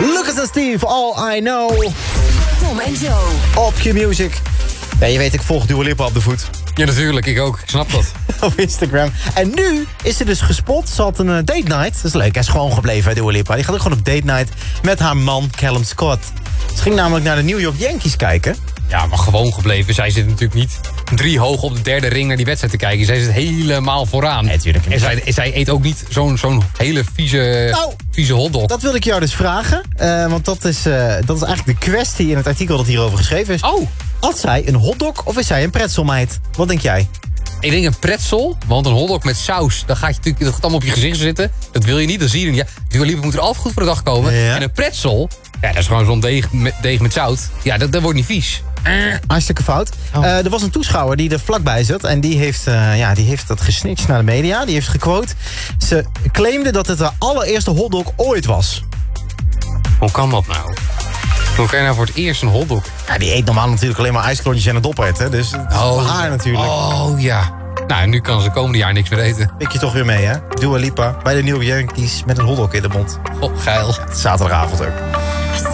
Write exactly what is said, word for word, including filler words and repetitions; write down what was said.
Lucas en Steve, All I Know. Tom en Joe. Op Q-Music. Ja, je weet, ik volg Dua Lipa op de voet. Ja, natuurlijk. Ik ook. Ik snap dat. Op Instagram. En nu is ze dus gespot. Ze had een uh, date night. Dat is leuk. Hij is gewoon gebleven, hè, Dua Lipa. Die gaat ook gewoon op date night met haar man Callum Scott. Ze ging namelijk naar de New York Yankees kijken. Ja, maar gewoon gebleven. Zij zit natuurlijk niet drie hoog op de derde ring naar die wedstrijd te kijken. Zij zit helemaal vooraan. Nee, natuurlijk niet. En zij, zij eet ook niet zo'n zo'n hele vieze, Nou, vieze hotdog. Dat wilde ik jou dus vragen. Uh, want dat is, uh, dat is eigenlijk de kwestie in het artikel dat hierover geschreven is. Oh! At zij een hotdog of is zij een pretzelmeid? Wat denk jij? Ik denk een pretzel, want een hotdog met saus, dan gaat je natuurlijk dat gaat allemaal op je gezicht zitten. Dat wil je niet, dan zie je er niet. Ja, Dua Lipa moet er altijd goed voor de dag komen. Ja. En een pretzel, ja, dat is gewoon zo'n deeg met, deeg met zout. Ja, dat, dat wordt niet vies. Hartstikke fout. Oh. Uh, er was een toeschouwer die er vlakbij zat. En die heeft, uh, ja, die heeft dat gesnitcht naar de media. Die heeft gequote. Ze claimde dat het de allereerste hotdog ooit was. Hoe kan dat nou? Hoe kan je nou voor het eerst een hotdog? Ja, die eet normaal natuurlijk alleen maar ijsklontjes en een doppert. Hè? Dus het is Oh, voor haar natuurlijk. Oh, ja. Nou, nu kan ze komende jaar niks meer eten. Pik je toch weer mee, hè? Dua Lipa bij de New York Yankees met een hotdog in de mond. Oh, geil. Zaterdagavond ook.